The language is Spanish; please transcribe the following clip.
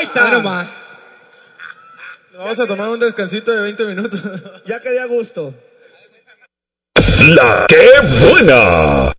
Claro, ma. Vamos a tomar un descansito de 20 minutos. Ya quedé a gusto. La que buena.